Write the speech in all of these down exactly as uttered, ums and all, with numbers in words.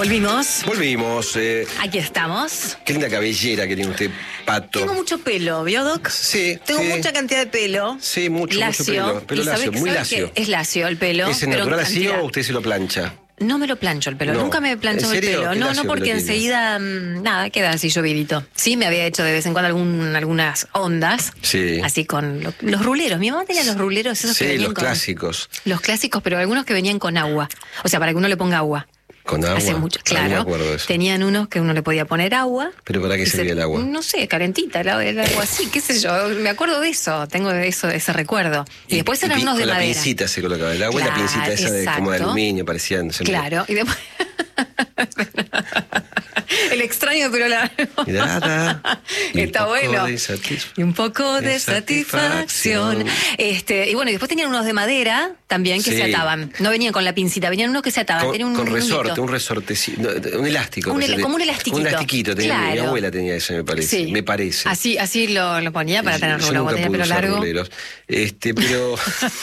Volvimos. Volvimos. Eh, Aquí estamos. Qué linda cabellera que tiene usted, Pato. Tengo mucho pelo, ¿vio, Doc? Sí. Tengo sí. mucha cantidad de pelo. Sí, mucho, lacio, mucho pelo. Pelo y lacio, sabe, muy sabe lacio. que es lacio el pelo. ¿Es el pero natural así cantidad. o usted se lo plancha? No me lo plancho el pelo, No. nunca me plancho ¿En el serio? pelo. Qué No, lacio no, que porque lo tiene. enseguida, mmm, nada, queda así llovidito. Sí, me había hecho de vez en cuando algún, algunas ondas. Sí. Así con lo- los ruleros. Mi mamá tenía los ruleros esos que Sí, venían los con... clásicos. Los clásicos, pero algunos que venían con agua. O sea, para que uno le ponga agua. Con agua. Hace mucho, Ah, claro. no me acuerdo de eso. Tenían unos que uno le podía poner agua. ¿Pero para qué y servía se- el agua? No sé, calentita, el, el agua así, qué sé yo. Me acuerdo de eso, tengo de eso, ese recuerdo. Y, después eran pi- unos de con la madera. pincita se colocaba el agua y la Claro, pincita esa de, como de exacto. aluminio, parecían. se me- Claro, y después... El extraño pero largo. Y nada, y un Está poco bueno. de satisf- Y un poco de de satisfacción. satisfacción. Este, y bueno, y después tenían unos de madera también que Sí. se ataban. No venían con la pincita, venían unos que se ataban. Con, Tenía un, con un resorte, hilito. un resortecito, no, un elástico. Un no sé, ele- como un elastiquito. Un elastiquito, tenía, mi Claro. abuela tenía eso, me parece. Sí. Me parece. Así, así lo, lo ponía para tener Yo rulo. nunca Cuando tenía pude pelo usar largo. ruleros. Este, pero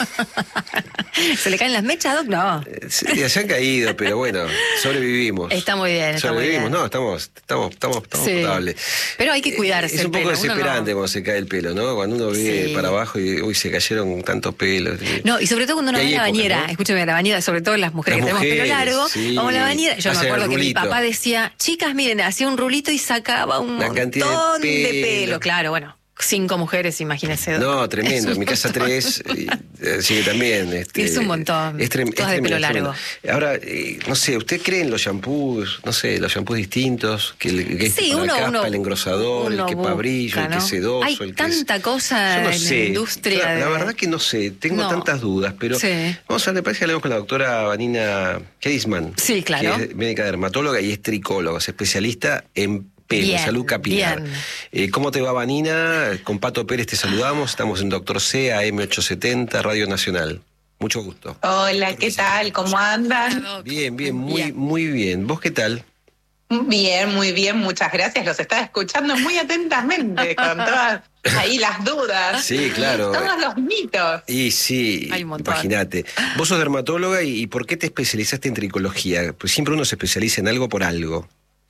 ¿Se le caen las mechas, Doc? No. sí, se han caído, pero bueno, sobrevivimos. Está muy bien, está muy Sobrevivimos, bien. no, estamos, estamos, estamos, estamos Sí. potables. Pero hay que cuidarse Es el un poco pelo, uno desesperante no- cuando se cae el pelo, ¿no? Cuando uno ve Sí. para abajo y uy, se cayeron tantos pelos. No, y sobre todo cuando uno Y va hay a la épocas, bañera, ¿no? escúcheme, a la bañera, sobre todo las mujeres Las que tenemos pelo mujeres, largo, sí. vamos a la bañera. Yo me Hacen el acuerdo que mi rulito. papá decía, chicas, miren, hacía un rulito y sacaba un La cantidad de montón de pelo. pelo. Claro, bueno, cinco mujeres, imagínese. No, Es tremendo. un En mi casa montón. tres, y, eh, así que también. Este, Es un montón. Es, trem- Todas es de pelo tremendo, largo. tremendo. Ahora, eh, no sé, ¿usted cree en los shampoos? No sé, los shampoos distintos, que, el- que Sí, este para uno, caspa, uno, el engrosador, uno el que para brillo, busca, el que ¿no? es sedoso, Hay el que es- tanta cosa Yo no en sé. la industria. La, la de- verdad que no sé, tengo No. tantas dudas, pero Sí. vamos a ver, me parece que hablamos con la doctora Vanina Keisman. Sí, claro. Que es médica dermatóloga y es tricóloga, es especialista en pelo, Bien, salud capilar. bien. Eh, ¿Cómo te va, Vanina? Con Pato Pérez te saludamos, estamos en Doctor C, A M ochocientos setenta, Radio Nacional. Mucho gusto. Hola, ¿qué tal? ¿Cómo andan? Bien, bien, muy, Bien. muy bien. ¿Vos qué tal? Bien, muy bien, muchas gracias. Los estaba escuchando muy atentamente, con todas ahí las dudas. Sí, claro. Todos los mitos. Y sí, Hay un montón. imagínate. Vos sos dermatóloga y, y ¿por qué te especializaste en tricología? Pues siempre uno se especializa en algo por algo.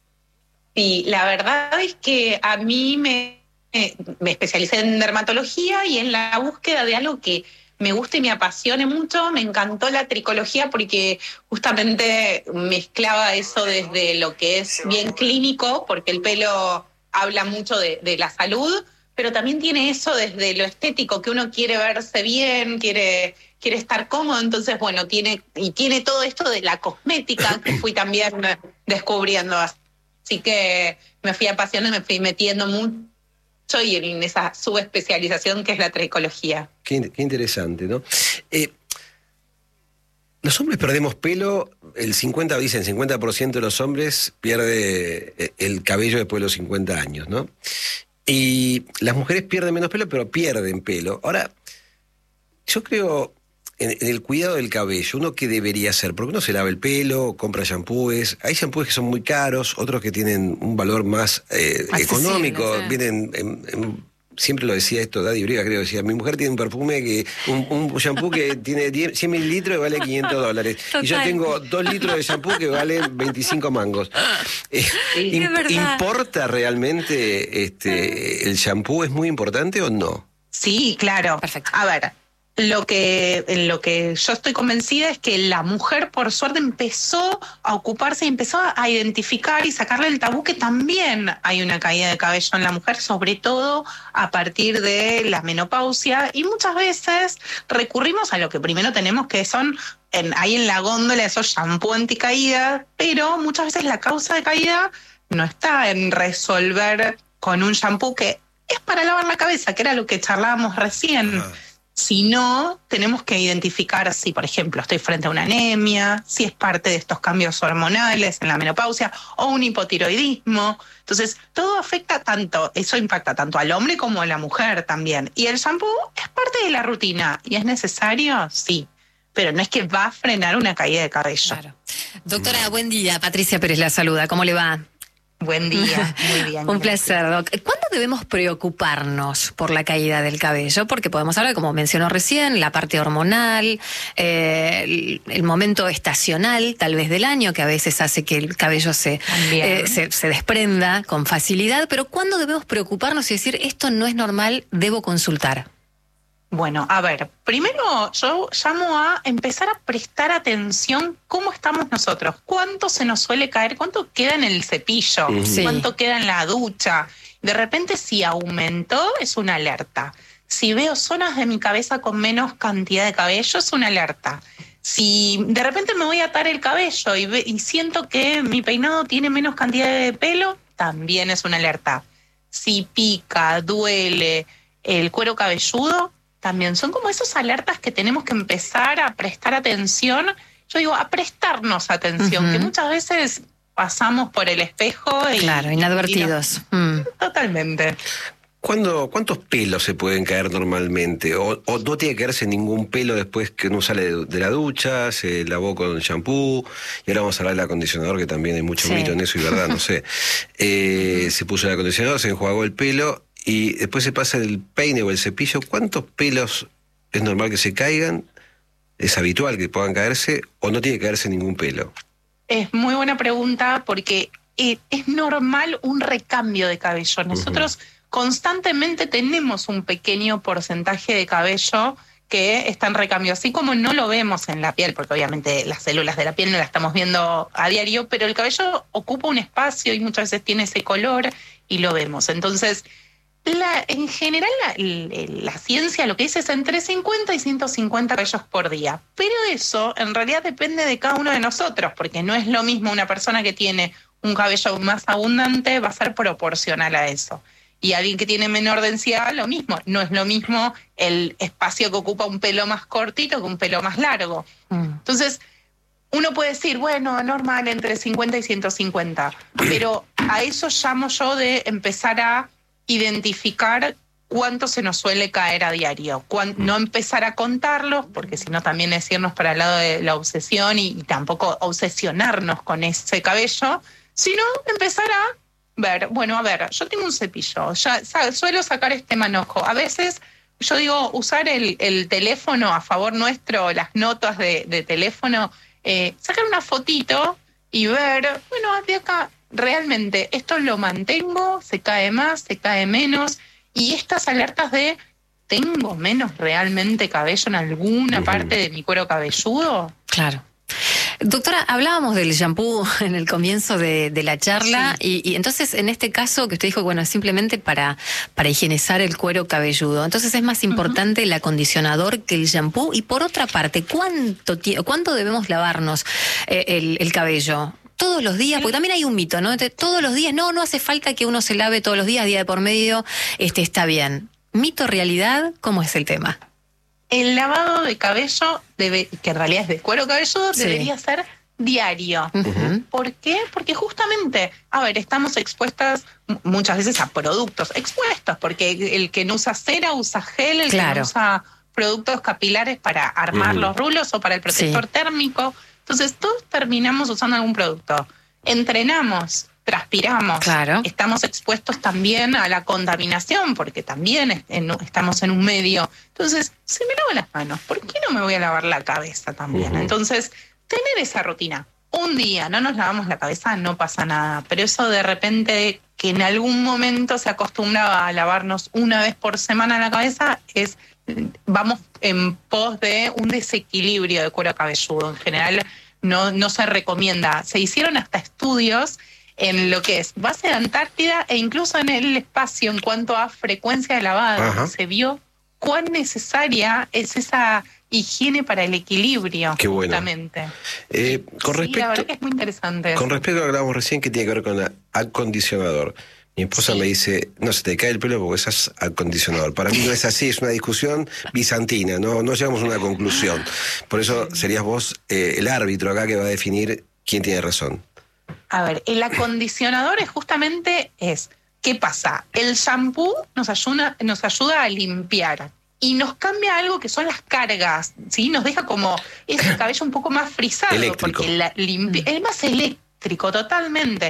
Sí, la verdad es que a mí me, eh, me especialicé en dermatología y en la búsqueda de algo que me guste y me apasione mucho. Me encantó la tricología porque justamente mezclaba eso desde lo que es bien clínico, porque el pelo habla mucho de, de la salud, pero también tiene eso desde lo estético, que uno quiere verse bien, quiere, quiere estar cómodo. Entonces, bueno, tiene, y tiene todo esto de la cosmética que fui también descubriendo. Así que me fui apasionando, me fui metiendo mucho y en esa subespecialización que es la tricología. Qué, in- qué interesante, ¿no? Eh, los hombres perdemos pelo, el cincuenta, dicen, cincuenta por ciento de los hombres pierde eh, el cabello después de los cincuenta años, ¿no? Y las mujeres pierden menos pelo, pero pierden pelo. Ahora, yo creo en, en el cuidado del cabello, ¿uno qué debería hacer? Porque uno se lava el pelo, compra shampoos, hay shampoos que son muy caros, otros que tienen un valor más eh, Accesible, económico, sí. vienen en- en- siempre lo decía esto, Daddy Briga, creo, decía, mi mujer tiene un perfume, que un, un shampoo que tiene diez, cien mililitros y vale quinientos dólares. Y yo Total. tengo dos litros de shampoo que valen veinticinco mangos. Eh, Sí, im- es verdad. ¿Importa realmente este el shampoo? ¿Es muy importante o no? Sí, claro. Perfecto. A ver, lo que, en lo que yo estoy convencida es que la mujer, por suerte, empezó a ocuparse y empezó a identificar y sacarle el tabú que también hay una caída de cabello en la mujer, sobre todo a partir de la menopausia. Y muchas veces recurrimos a lo que primero tenemos, que son en, ahí en la góndola esos shampoo anticaída, pero muchas veces la causa de caída no está en resolver con un shampoo que es para lavar la cabeza, que era lo que charlábamos recién. Ajá. Si no, tenemos que identificar si, por ejemplo, estoy frente a una anemia, si es parte de estos cambios hormonales en la menopausia o un hipotiroidismo. Entonces, todo afecta tanto, eso impacta tanto al hombre como a la mujer también. Y el shampoo es parte de la rutina. ¿Y es necesario? Sí. Pero no es que va a frenar una caída de cabello. Claro. Doctora, buen día. Patricia Pérez la saluda. ¿Cómo le va? Buen día, muy bien. Un placer, Doc. ¿Cuándo debemos preocuparnos por la caída del cabello? Porque podemos hablar, como mencionó recién, la parte hormonal, eh, el, el momento estacional, tal vez del año, que a veces hace que el cabello se, eh, se, se desprenda con facilidad. Pero ¿cuándo debemos preocuparnos y decir, esto no es normal, debo consultar? Bueno, a ver, primero yo llamo a empezar a prestar atención cómo estamos nosotros, cuánto se nos suele caer, cuánto queda en el cepillo, Sí. cuánto queda en la ducha. De repente si aumentó es una alerta. Si veo zonas de mi cabeza con menos cantidad de cabello es una alerta. Si de repente me voy a atar el cabello y, ve, y siento que mi peinado tiene menos cantidad de pelo, también es una alerta. Si pica, duele el cuero cabelludo, también son como esas alertas que tenemos que empezar a prestar atención. Yo digo, a prestarnos atención, uh-huh. que muchas veces pasamos por el espejo y... Claro, inadvertidos. Y no, mm. Totalmente. ¿Cuándo, ¿Cuántos pelos se pueden caer normalmente? ¿O, o no tiene que caerse ningún pelo después que uno sale de, de la ducha, se lavó con shampoo? Y ahora vamos a hablar del acondicionador, que también hay mucho sí. mito en eso y verdad, no sé. Eh, se puso el acondicionador, se enjuagó el pelo y después se pasa el peine o el cepillo. ¿Cuántos pelos es normal que se caigan? ¿Es habitual que puedan caerse o no tiene que caerse ningún pelo? Es muy buena pregunta porque eh, es normal un recambio de cabello. Nosotros uh-huh. constantemente tenemos un pequeño porcentaje de cabello que está en recambio, así como no lo vemos en la piel, porque obviamente las células de la piel no las estamos viendo a diario, pero el cabello ocupa un espacio y muchas veces tiene ese color y lo vemos. Entonces, La, en general la, la ciencia lo que dice es entre cincuenta y ciento cincuenta cabellos por día, pero eso en realidad depende de cada uno de nosotros, porque no es lo mismo una persona que tiene un cabello más abundante, va a ser proporcional a eso, y alguien que tiene menor densidad, lo mismo, no es lo mismo el espacio que ocupa un pelo más cortito que un pelo más largo. Mm. Entonces uno puede decir, bueno, normal entre cincuenta y ciento cincuenta, pero a eso llamo yo de empezar a identificar cuánto se nos suele caer a diario, Cuán, no empezar a contarlos, porque si no también es irnos para el lado de la obsesión y, y tampoco obsesionarnos con ese cabello, sino empezar a ver, bueno, a ver, yo tengo un cepillo, ya ¿sabes? Suelo sacar este manojo, a veces yo digo usar el, el teléfono a favor nuestro, las notas de, de teléfono, eh, sacar una fotito y ver, bueno, de acá realmente esto lo mantengo, se cae más, se cae menos, y estas alertas de ¿tengo menos realmente cabello en alguna uh-huh. parte de mi cuero cabelludo? Claro. Doctora, hablábamos del shampoo en el comienzo de, de la charla sí. y, y entonces en este caso que usted dijo, bueno, simplemente para, para higienizar el cuero cabelludo, entonces es más importante uh-huh. el acondicionador que el shampoo. Y por otra parte, ¿cuánto, cuánto debemos lavarnos eh, el, el cabello? Todos los días, porque también hay un mito, ¿no? Todos los días, no, no hace falta que uno se lave todos los días, día de por medio, este, está bien. Mito, realidad, ¿cómo es el tema? El lavado de cabello, debe, que en realidad es de cuero cabelludo, sí. debería ser diario. Uh-huh. ¿Por qué? Porque justamente, a ver, estamos expuestas muchas veces a productos expuestos, porque el que no usa cera usa gel, el claro. que no usa productos capilares para armar uh-huh. los rulos o para el protector sí. térmico. Entonces todos terminamos usando algún producto. Entrenamos, transpiramos, claro. estamos expuestos también a la contaminación, porque también es, en, estamos en un medio. Entonces, si me lavo las manos, ¿por qué no me voy a lavar la cabeza también? Uh-huh. Entonces, tener esa rutina. Un día no nos lavamos la cabeza, no pasa nada, pero eso de repente que en algún momento se acostumbraba a lavarnos una vez por semana la cabeza, es vamos en pos de un desequilibrio de cuero cabelludo. En general no, no se recomienda. Se hicieron hasta estudios en lo que es base de Antártida e incluso en el espacio en cuanto a frecuencia de lavado. Ajá. Se vio cuán necesaria es esa higiene para el equilibrio. Qué bueno. Justamente. Eh, con sí, respecto, la verdad que es muy interesante. Con respecto a lo que hablábamos recién, que tiene que ver con el acondicionador. Mi esposa sí. me dice, no, se te cae el pelo porque usas acondicionador. Para mí no es así, es una discusión bizantina, no, no llegamos a una conclusión. Por eso serías vos eh, el árbitro acá que va a definir quién tiene razón. A ver, el acondicionador es justamente es, ¿qué pasa? El shampoo nos ayuda, nos ayuda a limpiar y nos cambia algo que son las cargas, ¿sí? Nos deja como ese cabello un poco más frisado. Eléctrico. Porque la limpia, es más eléctrico totalmente.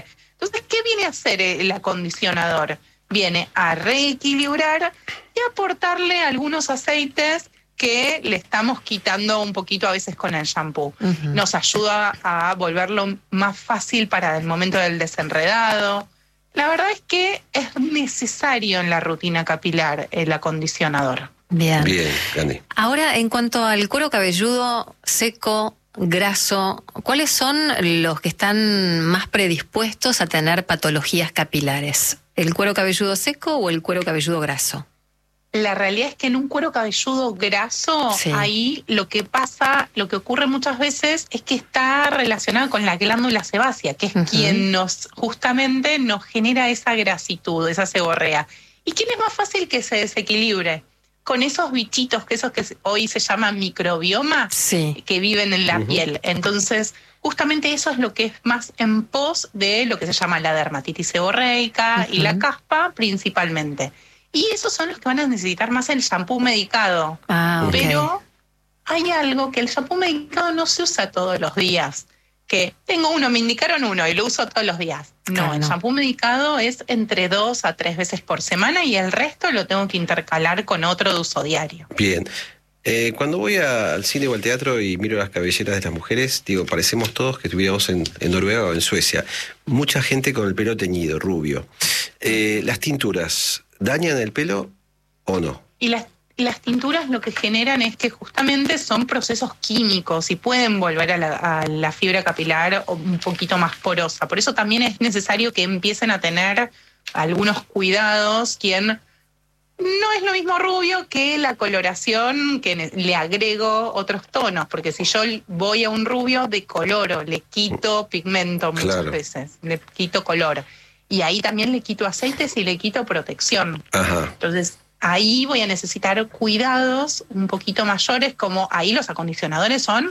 Entonces, ¿qué viene a hacer el acondicionador? Viene a reequilibrar y aportarle algunos aceites que le estamos quitando un poquito a veces con el shampoo. Uh-huh. Nos ayuda a volverlo más fácil para el momento del desenredado. La verdad es que es necesario en la rutina capilar el acondicionador. Bien. Bien, Gani. Ahora, en cuanto al cuero cabelludo seco, graso, ¿cuáles son los que están más predispuestos a tener patologías capilares? ¿El cuero cabelludo seco o el cuero cabelludo graso? La realidad es que en un cuero cabelludo graso, sí. ahí lo que pasa, lo que ocurre muchas veces es que está relacionado con la glándula sebácea, que es uh-huh. quien nos, justamente nos genera esa grasitud, esa seborrea. ¿Y quién es más fácil que se desequilibre? Con esos bichitos, que esos que hoy se llaman microbioma, sí. que viven en la uh-huh. piel. Entonces, justamente eso es lo que es más en pos de lo que se llama la dermatitis seborreica uh-huh. y la caspa principalmente. Y esos son los que van a necesitar más el shampoo medicado. Ah, okay. Pero hay algo que el shampoo medicado no se usa todos los días. Que tengo uno, me indicaron uno y lo uso todos los días. No, claro, el no. shampoo medicado es entre dos a tres veces por semana y el resto lo tengo que intercalar con otro de uso diario. Bien. Eh, cuando voy a, al cine o al teatro y miro las cabelleras de las mujeres, digo, parecemos todos que estuviéramos en, en Noruega o en Suecia. Mucha gente con el pelo teñido, rubio. Eh, las tinturas, ¿dañan el pelo o no? Y las, las tinturas lo que generan es que justamente son procesos químicos y pueden volver a la, a la fibra capilar un poquito más porosa. Por eso también es necesario que empiecen a tener algunos cuidados quien no es lo mismo rubio que la coloración, que le agrego otros tonos, porque si yo voy a un rubio, decoloro, le quito pigmento muchas claro. veces, le quito color. Y ahí también le quito aceites y le quito protección. Ajá. Entonces, ahí voy a necesitar cuidados un poquito mayores, como ahí los acondicionadores son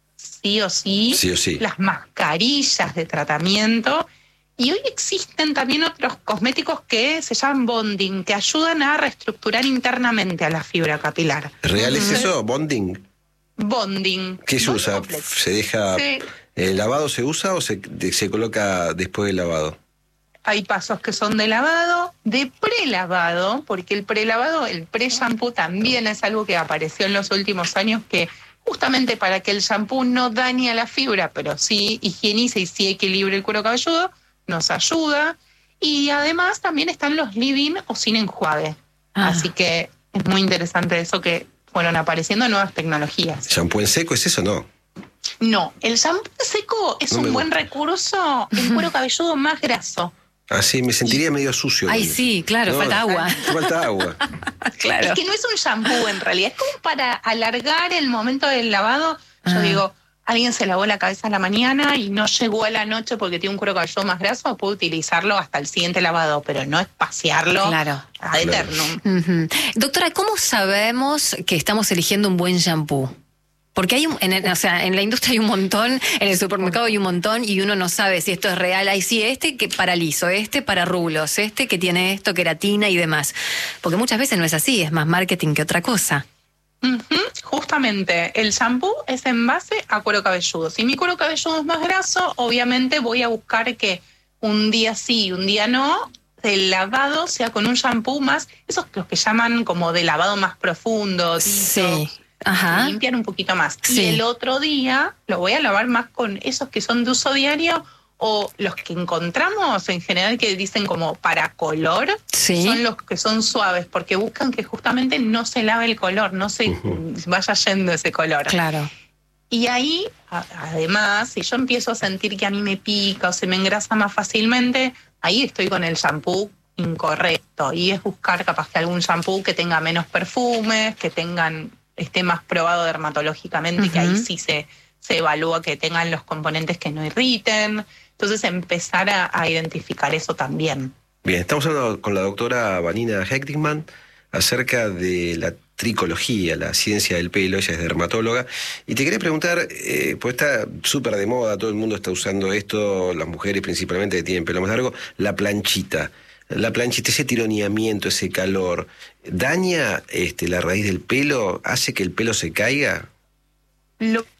sí o sí, sí o sí. las mascarillas de tratamiento. Y hoy existen también otros cosméticos que se llaman bonding, que ayudan a reestructurar internamente a la fibra capilar. ¿Real es eso? ¿Bonding? Bonding. ¿Qué se usa? Complex. ¿Se deja... Sí. ¿El lavado se usa o se, se coloca después del lavado? Hay pasos que son de lavado, de prelavado, porque el prelavado, el pre-shampoo también es algo que apareció en los últimos años, que justamente para que el shampoo no dañe a la fibra, pero sí higienice y sí equilibre el cuero cabelludo, nos ayuda. Y además también están los leave-in o sin enjuague. Ah. Así que es muy interesante eso, que fueron apareciendo nuevas tecnologías. ¿Shampoo en seco es eso, no? No, el shampoo en seco es no un me buen gusta. recurso en cuero cabelludo más graso. Ah, sí, me sentiría medio sucio. Ay, también. sí, claro, no, falta agua. Falta agua. Claro. Es que no es un shampoo en realidad, es como para alargar el momento del lavado. Yo Ah. digo, alguien se lavó la cabeza a la mañana y no llegó a la noche porque tiene un cuero cabelludo más graso, puede utilizarlo hasta el siguiente lavado, pero no espaciarlo Claro. ad eternum. Uh-huh. Doctora, ¿cómo sabemos que estamos eligiendo un buen shampoo? Porque hay un, en el, o sea, en la industria hay un montón, en el supermercado hay un montón y uno no sabe si esto es real. Hay sí, este que para liso, este para rulos, este que tiene esto, queratina y demás. Porque muchas veces no es así, es más marketing que otra cosa. Uh-huh. Justamente, el shampoo es en base a cuero cabelludo. Si mi cuero cabelludo es más graso, obviamente voy a buscar que un día sí y un día no, el lavado sea con un shampoo más, esos los que llaman como de lavado más profundo, Sí. detox, Ajá. limpiar un poquito más. Sí. Y el otro día lo voy a lavar más con esos que son de uso diario o los que encontramos en general que dicen como para color, Sí. son los que son suaves porque buscan que justamente no se lave el color, no se Uh-huh. vaya yendo ese color. Claro. Y ahí, a- además, si yo empiezo a sentir que a mí me pica o se me engrasa más fácilmente, ahí estoy con el shampoo incorrecto. Y es buscar capaz que algún shampoo que tenga menos perfumes, que tengan esté más probado dermatológicamente, Uh-huh. que ahí sí se, se evalúa que tengan los componentes que no irriten. Entonces empezar a, a identificar eso también. Bien, estamos hablando con la doctora Vanina Hechtingman acerca de la tricología, la ciencia del pelo. Ella es dermatóloga. Y te quería preguntar, eh, pues está súper de moda, todo el mundo está usando esto, las mujeres principalmente que tienen pelo más largo, la planchita. La planchita, ese tironeamiento, ese calor, ¿daña este, la raíz del pelo? ¿Hace que el pelo se caiga? Lo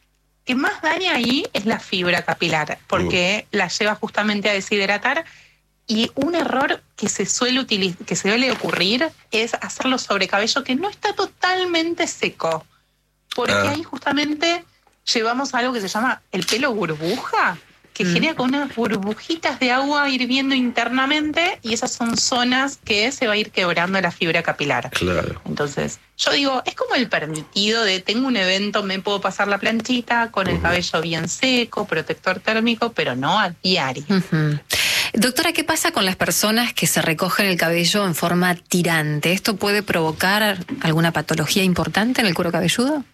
que más daña ahí es la fibra capilar, porque uh. la lleva justamente a deshidratar. Y un error que se suele utiliz- que se suele ocurrir es hacerlo sobre cabello que no está totalmente seco. Porque ah. ahí justamente llevamos algo que se llama el pelo burbuja, que mm. genera con unas burbujitas de agua hirviendo internamente, y esas son zonas que se va a ir quebrando la fibra capilar. Claro. Entonces, yo digo, es como el permitido de tengo un evento, me puedo pasar la planchita con uh-huh. el cabello bien seco, protector térmico, pero no a diario. Uh-huh. Doctora, ¿qué pasa con las personas que se recogen el cabello en forma tirante? ¿Esto puede provocar alguna patología importante en el cuero cabelludo?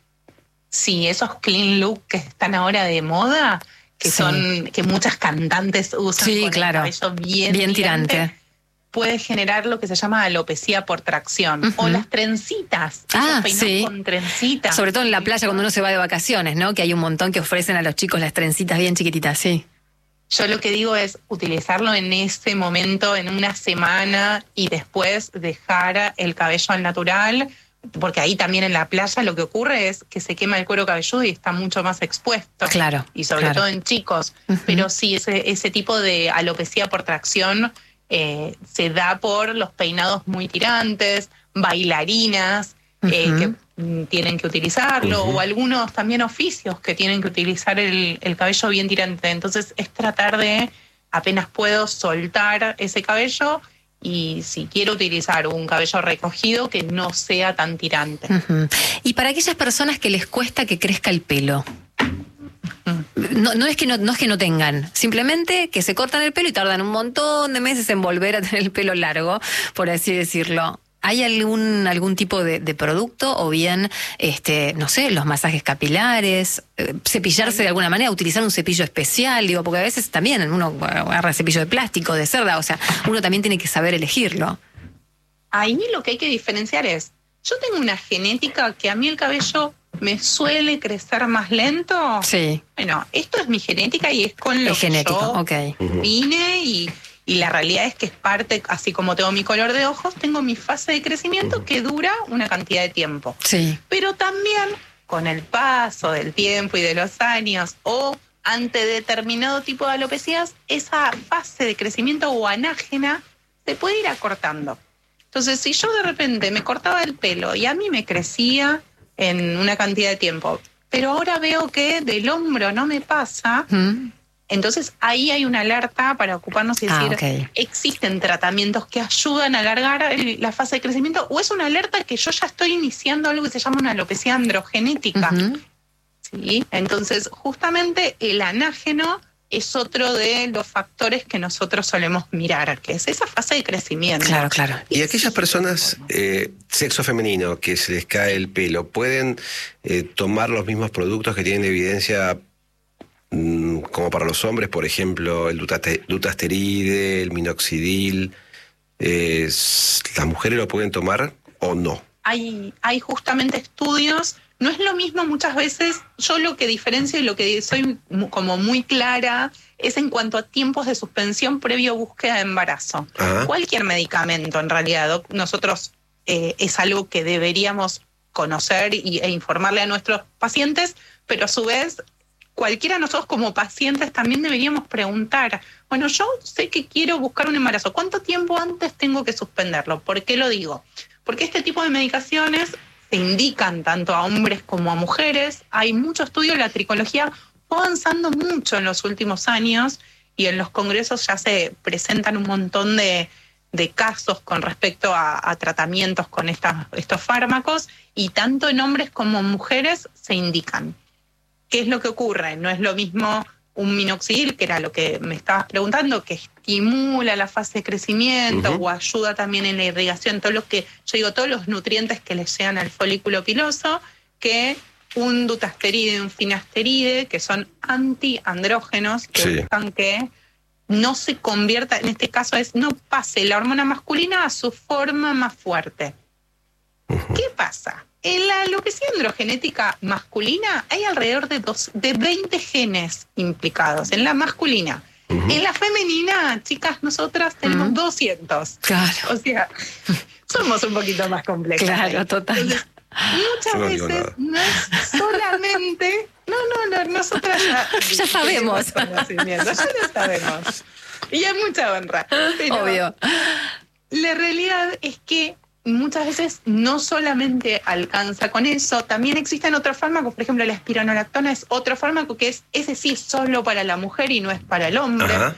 Sí, esos clean look que están ahora de moda, que sí. son que muchas cantantes usan sí, con claro. el cabello bien, bien tirante, tirante, puede generar lo que se llama alopecia por tracción. Uh-huh. O las trencitas, ah, esos sí. con trencitas. Sobre todo en la playa cuando uno se va de vacaciones, ¿no? Que hay un montón que ofrecen a los chicos las trencitas bien chiquititas, sí. Yo lo que digo es utilizarlo en ese momento, en una semana, y después dejar el cabello al natural, porque ahí también en la playa lo que ocurre es que se quema el cuero cabelludo y está mucho más expuesto. Claro. Y sobre claro. todo en chicos. Uh-huh. Pero sí, ese, ese tipo de alopecia por tracción eh, se da por los peinados muy tirantes, bailarinas, uh-huh. eh, que tienen que utilizarlo, uh-huh. o algunos también oficios que tienen que utilizar el, el cabello bien tirante. Entonces es tratar de, apenas puedo, soltar ese cabello, y si quiero utilizar un cabello recogido, que no sea tan tirante. Uh-huh. Y para aquellas personas que les cuesta que crezca el pelo, uh-huh. no, no, es que no, no es que no tengan, simplemente que se cortan el pelo y tardan un montón de meses en volver a tener el pelo largo, por así decirlo. ¿Hay algún algún tipo de, de producto, o bien, este, no sé, los masajes capilares, eh, cepillarse de alguna manera, utilizar un cepillo especial? Digo, porque a veces también uno agarra cepillo de plástico, de cerda, o sea, uno también tiene que saber elegirlo. Ahí lo que hay que diferenciar es, yo tengo una genética que a mí el cabello me suele crecer más lento. Sí. Bueno, esto es mi genética y es con lo es que genético, yo okay. vine y... Y la realidad es que es parte, así como tengo mi color de ojos, tengo mi fase de crecimiento que dura una cantidad de tiempo. Sí. Pero también con el paso del tiempo y de los años, o ante determinado tipo de alopecias, esa fase de crecimiento o anágena se puede ir acortando. Entonces, si yo de repente me cortaba el pelo y a mí me crecía en una cantidad de tiempo, pero ahora veo que del hombro no me pasa... ¿Mm? Entonces ahí hay una alerta para ocuparnos y decir, ah, okay. existen tratamientos que ayudan a alargar el, la fase de crecimiento, o es una alerta que yo ya estoy iniciando algo que se llama una alopecia androgenética. Uh-huh. ¿Sí? Entonces justamente el anágeno es otro de los factores que nosotros solemos mirar, que es esa fase de crecimiento. Claro, claro. Y aquellas personas, eh, sexo femenino, que se les cae el pelo, ¿pueden eh, tomar los mismos productos que tienen evidencia como para los hombres, por ejemplo, el dutasteride, el minoxidil? Eh, ¿las mujeres lo pueden tomar o no? Hay, hay justamente estudios, no es lo mismo muchas veces, yo lo que diferencio y lo que soy como muy clara es en cuanto a tiempos de suspensión previo búsqueda de embarazo. Ajá. Cualquier medicamento, en realidad, nosotros eh, es algo que deberíamos conocer y, e informarle a nuestros pacientes, pero a su vez... Cualquiera de nosotros como pacientes también deberíamos preguntar, bueno, yo sé que quiero buscar un embarazo, ¿cuánto tiempo antes tengo que suspenderlo? ¿Por qué lo digo? Porque este tipo de medicaciones se indican tanto a hombres como a mujeres. Hay mucho estudio, la tricología fue avanzando mucho en los últimos años y en los congresos ya se presentan un montón de, de casos con respecto a, a tratamientos con estas, estos fármacos, y tanto en hombres como en mujeres se indican. ¿Qué es lo que ocurre? No es lo mismo un minoxidil, que era lo que me estabas preguntando, que estimula la fase de crecimiento, uh-huh. o ayuda también en la irrigación, todo lo que, yo digo, todos los nutrientes que le llegan al folículo piloso, que un dutasteride y un finasteride, que son antiandrógenos, que sí. buscan que no se convierta, en este caso es, no pase la hormona masculina a su forma más fuerte. Uh-huh. ¿Qué pasa? En la alopecia androgenética masculina hay alrededor de, dos, de veinte genes implicados, en la masculina. Uh-huh. En la femenina, chicas, nosotras tenemos uh-huh. doscientos. Claro. O sea, somos un poquito más complejos. Claro, total. Entonces, muchas Yo no veces digo nada. no es solamente... No, no, no, nosotras ya... Ya sabemos. Ya lo sabemos. Y hay mucha honra. Pero Obvio. la realidad es que muchas veces no solamente alcanza con eso, también existen otros fármacos, por ejemplo la espironolactona es otro fármaco que es, ese sí, solo para la mujer y no es para el hombre. Ajá.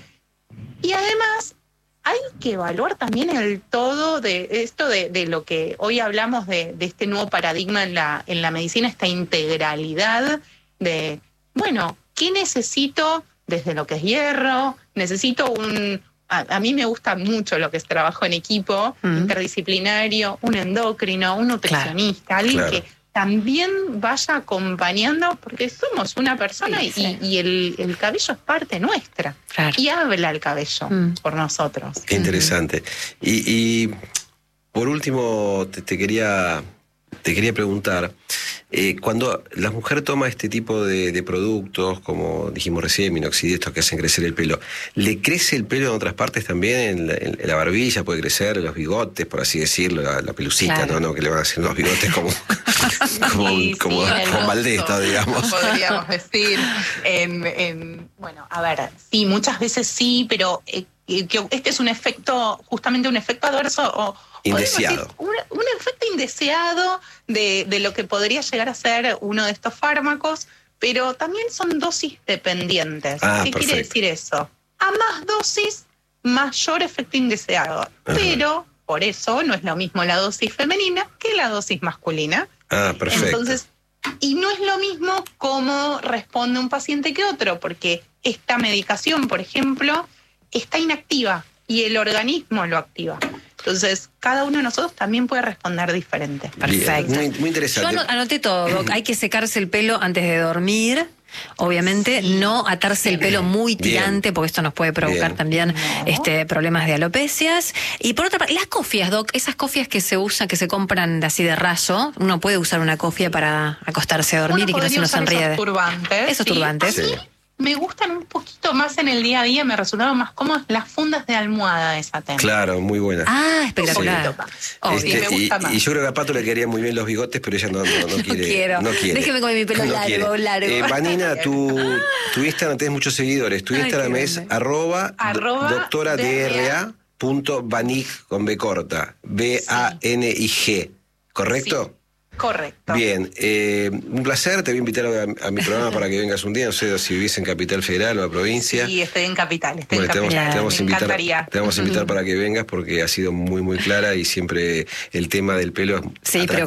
Y además hay que evaluar también el todo de esto de, de lo que hoy hablamos de, de este nuevo paradigma en la, en la medicina, esta integralidad de, bueno, ¿qué necesito desde lo que es hierro? Necesito un... A, a mí me gusta mucho lo que es trabajo en equipo, mm. interdisciplinario, un endocrino, un nutricionista, claro, alguien claro. que también vaya acompañando, porque somos una persona sí, y, sí. y el, el cabello es parte nuestra. Claro. Y habla el cabello mm. por nosotros. Qué interesante. Mm. Y, y por último, te, te quería... Te quería preguntar, eh, cuando la mujer toma este tipo de, de productos, como dijimos recién, minoxidil, estos que hacen crecer el pelo, ¿le crece el pelo en otras partes también? En la, en la barbilla puede crecer, en los bigotes, por así decirlo, la, la pelucita, claro. ¿no? ¿no? Que le van haciendo los bigotes como, como, sí, como, sí, como Maldesto, digamos. Podríamos decir. En, en, bueno, a ver, sí, muchas veces sí, pero eh, que este es un efecto, justamente un efecto adverso o indeseado. Decir, un, un efecto indeseado de, de lo que podría llegar a ser uno de estos fármacos, pero también son dosis dependientes. Ah, ¿Qué perfecto. quiere decir eso? A más dosis, mayor efecto indeseado. Ajá. Pero, por eso, no es lo mismo la dosis femenina que la dosis masculina. Ah, perfecto. Entonces, y no es lo mismo cómo responde un paciente que otro, porque esta medicación, por ejemplo, está inactiva y el organismo lo activa. Entonces, cada uno de nosotros también puede responder diferente. Perfecto. Muy, muy interesante. Yo anoté todo, Doc. Hay que secarse el pelo antes de dormir. Obviamente, sí. no atarse el pelo muy tirante, bien. Porque esto nos puede provocar bien. también no. este, problemas de alopecias. Y por otra parte, las cofias, Doc, esas cofias que se usan, que se compran así de raso, uno puede usar una cofia para acostarse a dormir uno y que no se nos enrede. Esos turbantes. Esos ¿sí? turbantes. Sí. Me gustan un poquito más en el día a día, me resultaron más cómodas las fundas de almohada de esa tema. Claro, muy buenas. Ah, espectacular. Sí. Este, me gusta y, más. y yo creo que a Pato le quedarían muy bien los bigotes, pero ella no, no, no quiere. No quiero. No quiere. Déjeme con mi pelo no largo, largo. Eh, Vanina, tu, tu Instagram tenés muchos seguidores. Tu Instagram Ay, es arroba, arroba doctora D R A punto banig con B corta. B A N I G. ¿Correcto? Sí. Correcto. Bien, eh, un placer, te voy a invitar a, a mi programa para que vengas un día, no sé si vivís en Capital Federal o en provincia. Sí, estoy en Capital, estoy bueno, en Capital. Te vamos, te Me invitar, encantaría. Te vamos a invitar para que vengas porque ha sido muy, muy clara y siempre el tema del pelo es sí, atractivo